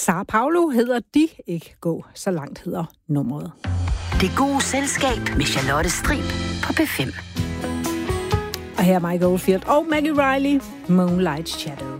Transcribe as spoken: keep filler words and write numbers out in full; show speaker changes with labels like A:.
A: Sao Paulo hedder de, ikke gå så langt hedder nummeret.
B: Det gode selskab med Charlotte Strib på P fem.
A: Og her er Mike Oldfield og Maggie Riley, Moonlight Shadow.